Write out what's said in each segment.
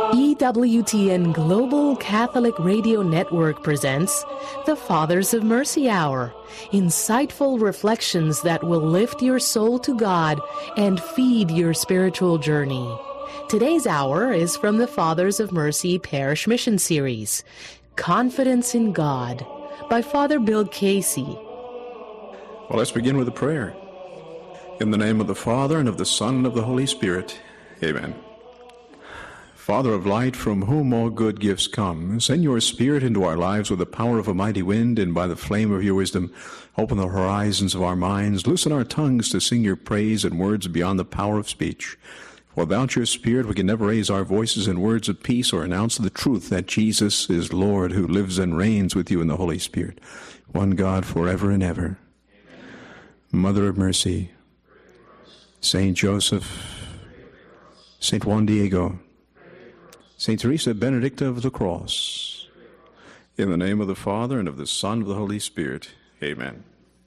EWTN Global Catholic Radio Network presents the Fathers of Mercy Hour, insightful reflections that will lift your soul to God and feed your spiritual journey. Today's hour is from the Fathers of Mercy Parish Mission Series, Confidence in God, by Father Bill Casey. Well, let's begin with a prayer. In the name of the Father, and of the Son, and of the Holy Spirit. Amen. Father of light, from whom all good gifts come, send your Spirit into our lives with the power of a mighty wind, and by the flame of your wisdom, open the horizons of our minds, loosen our tongues to sing your praise in words beyond the power of speech. For without your Spirit, we can never raise our voices in words of peace or announce the truth that Jesus is Lord, who lives and reigns with you in the Holy Spirit, one God forever and ever. Amen. Mother of Mercy, Saint Joseph, Saint Juan Diego, Saint Teresa Benedicta of the Cross, in the name of the Father, and of the Son, and of the Holy Spirit. Amen.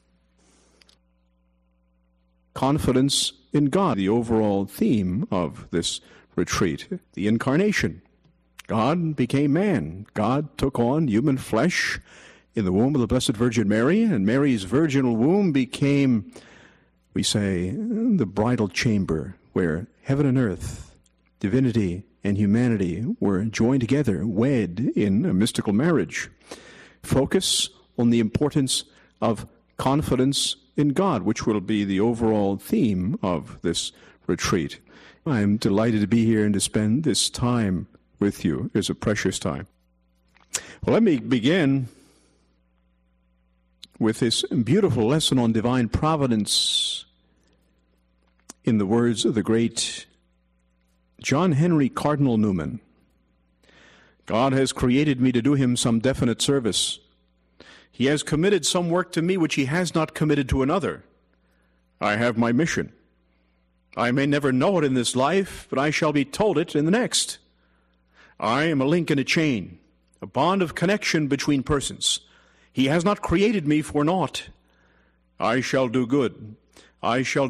Confidence in God, the overall theme of this retreat, the Incarnation. God became man. God took on human flesh in the womb of the Blessed Virgin Mary, and Mary's virginal womb became, we say, the bridal chamber where heaven and earth, divinity and humanity were joined together, wed in a mystical marriage. Focus on the importance of confidence in God, which will be the overall theme of this retreat. I'm delighted to be here and to spend this time with you. It's a precious time. Well, let me begin with this beautiful lesson on divine providence in the words of the great John Henry Cardinal Newman. God has created me to do him some definite service. He has committed some work to me which he has not committed to another. I have my mission. I may never know it in this life, but I shall be told it in the next. I am a link in a chain, a bond of connection between persons. He has not created me for naught. I shall do good. I shall